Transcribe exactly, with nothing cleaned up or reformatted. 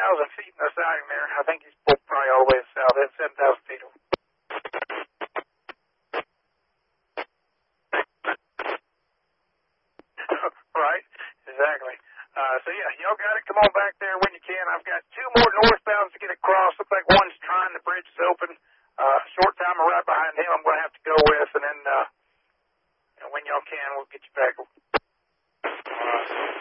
thousand feet in the siding there. I think he's pulled probably all the way south. That's seven thousand feet. Right, exactly. Uh, so, yeah, y'all got it. Come on back there when you can. I've got two more northbounds to get across. Looks like one's trying. The bridge is open. Uh, short timer right behind him I'm going to have to go with, and then uh, when y'all can, we'll get you back. Awesome.